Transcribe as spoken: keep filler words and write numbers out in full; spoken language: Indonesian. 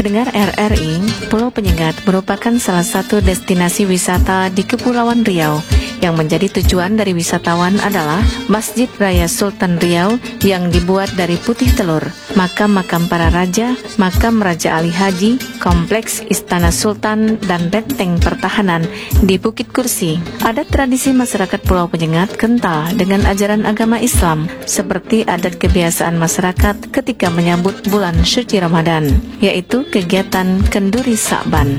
Pendengar R R I, Pulau Penyengat merupakan salah satu destinasi wisata di Kepulauan Riau. Yang menjadi tujuan dari wisatawan adalah Masjid Raya Sultan Riau yang dibuat dari putih telur, makam-makam para raja, makam Raja Ali Haji, kompleks Istana Sultan, dan benteng pertahanan di Bukit Kursi. Adat tradisi masyarakat Pulau Penyengat kental dengan ajaran agama Islam, seperti adat kebiasaan masyarakat ketika menyambut bulan suci Ramadan, yaitu kegiatan Kenduri Sa'ban.